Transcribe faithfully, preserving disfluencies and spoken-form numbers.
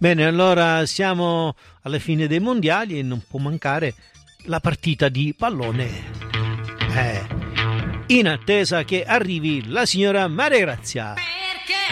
Bene, allora siamo alla fine dei mondiali e non può mancare la partita di pallone. Eh, in attesa che arrivi la signora Maria Grazia.